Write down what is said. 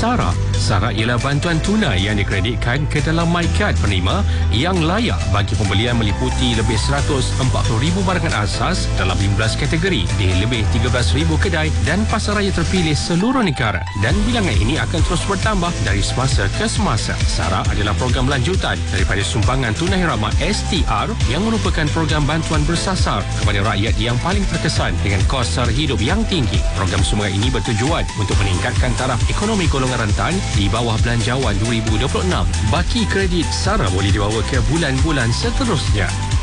SARA ialah bantuan tunai yang dikreditkan ke dalam MyCard penerima yang layak bagi pembelian meliputi lebih 140,000 barangan asas dalam 15 kategori di lebih 13,000 kedai dan pasaraya terpilih seluruh negara, dan bilangan ini akan terus bertambah dari semasa ke semasa. SARA adalah program lanjutan daripada sumbangan tunai ramah STR yang merupakan program bantuan bersasar kepada rakyat yang paling terkesan dengan kos sara hidup yang tinggi. Program sumbangan ini bertujuan untuk meningkatkan taraf ekonomi golongan rentan di bawah Belanjawan 2026. Baki kredit SARA boleh dibawa ke bulan-bulan seterusnya.